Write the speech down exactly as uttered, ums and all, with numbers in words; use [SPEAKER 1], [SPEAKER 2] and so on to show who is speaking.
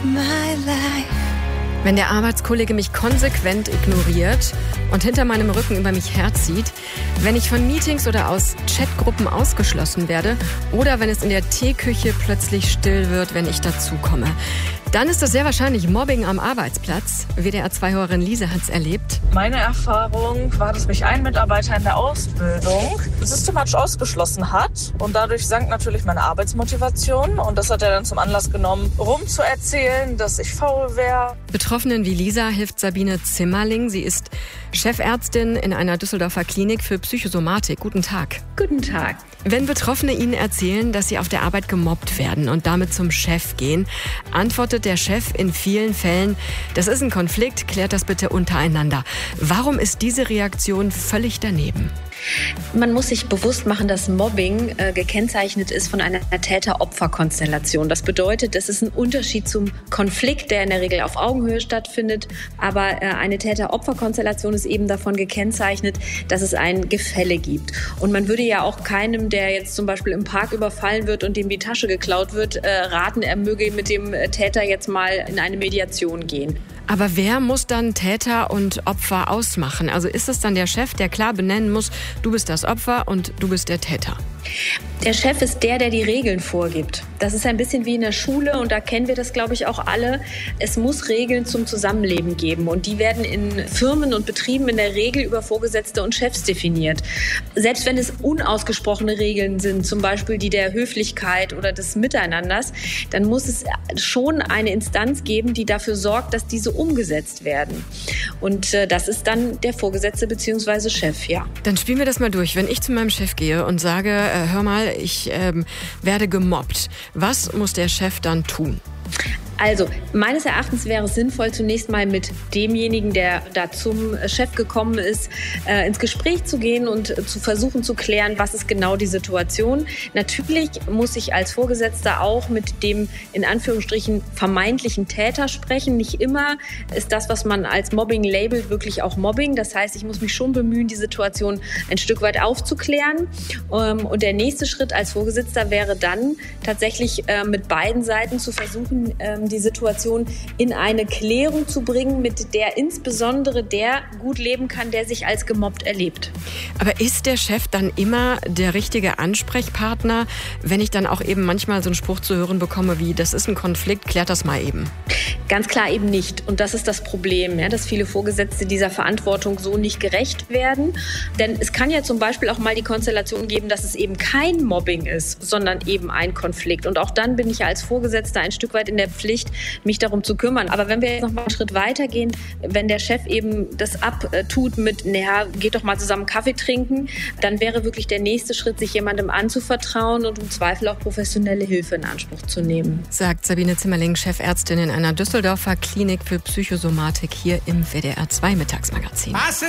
[SPEAKER 1] my life.
[SPEAKER 2] Wenn der Arbeitskollege mich konsequent ignoriert und hinter meinem Rücken über mich herzieht, wenn ich von Meetings oder aus Chatgruppen ausgeschlossen werde oder wenn es in der Teeküche plötzlich still wird, wenn ich dazukomme, dann ist das sehr wahrscheinlich Mobbing am Arbeitsplatz. W D R zwei-Hörerin Lisa hat's erlebt.
[SPEAKER 3] Meine Erfahrung war, dass mich ein Mitarbeiter in der Ausbildung systematisch ausgeschlossen hat. Und dadurch sank natürlich meine Arbeitsmotivation. Und das hat er dann zum Anlass genommen, rumzuerzählen, dass ich faul wäre.
[SPEAKER 2] Betroffenen wie Lisa hilft Sabine Zimmerling. Sie ist Chefärztin in einer Düsseldorfer Klinik für Psychosomatik. Guten Tag.
[SPEAKER 4] Guten Tag.
[SPEAKER 2] Wenn Betroffene Ihnen erzählen, dass sie auf der Arbeit gemobbt werden und damit zum Chef gehen, antwortet der Chef in vielen Fällen, das ist ein Konflikt, klärt das bitte untereinander. Warum ist diese Reaktion völlig daneben?
[SPEAKER 4] Man muss sich bewusst machen, dass Mobbing äh, gekennzeichnet ist von einer Täter-Opfer-Konstellation. Das bedeutet, das ist ein Unterschied zum Konflikt, der in der Regel auf Augenhöhe stattfindet. Aber äh, eine Täter-Opfer-Konstellation ist eben davon gekennzeichnet, dass es ein Gefälle gibt. Und man würde ja auch keinem, der jetzt zum Beispiel im Park überfallen wird und dem die Tasche geklaut wird, äh, raten, er möge mit dem Täter jetzt mal in eine Mediation gehen.
[SPEAKER 2] Aber wer muss dann Täter und Opfer ausmachen? Also ist es dann der Chef, der klar benennen muss, du bist das Opfer und du bist der Täter?
[SPEAKER 4] Der Chef ist der, der die Regeln vorgibt. Das ist ein bisschen wie in der Schule und da kennen wir das, glaube ich, auch alle. Es muss Regeln zum Zusammenleben geben und die werden in Firmen und Betrieben in der Regel über Vorgesetzte und Chefs definiert. Selbst wenn es unausgesprochene Regeln sind, zum Beispiel die der Höflichkeit oder des Miteinanders, dann muss es schon eine Instanz geben, die dafür sorgt, dass diese umgesetzt werden. Und äh, das ist dann der Vorgesetzte bzw. Chef, ja.
[SPEAKER 2] Dann spielen wir das mal durch. Wenn ich zu meinem Chef gehe und sage, äh, hör mal, ich ähm, werde gemobbt, was muss der Chef dann tun?
[SPEAKER 4] Also, meines Erachtens wäre es sinnvoll, zunächst mal mit demjenigen, der da zum Chef gekommen ist, äh, ins Gespräch zu gehen und zu versuchen zu klären, was ist genau die Situation. Natürlich muss ich als Vorgesetzter auch mit dem in Anführungsstrichen vermeintlichen Täter sprechen. Nicht immer ist das, was man als Mobbing labelt, wirklich auch Mobbing. Das heißt, ich muss mich schon bemühen, die Situation ein Stück weit aufzuklären. Ähm, und der nächste Schritt als Vorgesetzter wäre dann tatsächlich äh, mit beiden Seiten zu versuchen, ähm, die Situation in eine Klärung zu bringen, mit der insbesondere der gut leben kann, der sich als gemobbt erlebt.
[SPEAKER 2] Aber ist der Chef dann immer der richtige Ansprechpartner, wenn ich dann auch eben manchmal so einen Spruch zu hören bekomme wie, das ist ein Konflikt, klärt das mal eben?
[SPEAKER 4] Ganz klar eben nicht. Und das ist das Problem, ja, dass viele Vorgesetzte dieser Verantwortung so nicht gerecht werden. Denn es kann ja zum Beispiel auch mal die Konstellation geben, dass es eben kein Mobbing ist, sondern eben ein Konflikt. Und auch dann bin ich ja als Vorgesetzter ein Stück weit in der Pflicht, mich darum zu kümmern. Aber wenn wir jetzt noch mal einen Schritt weiter gehen, wenn der Chef eben das abtut mit, naja, geht doch mal zusammen Kaffee trinken, dann wäre wirklich der nächste Schritt, sich jemandem anzuvertrauen und im Zweifel auch professionelle Hilfe in Anspruch zu nehmen.
[SPEAKER 2] Sagt Sabine Zimmerling, Chefärztin in einer Düsseldorfer Klinik für Psychosomatik hier im W D R zwei Mittagsmagazin.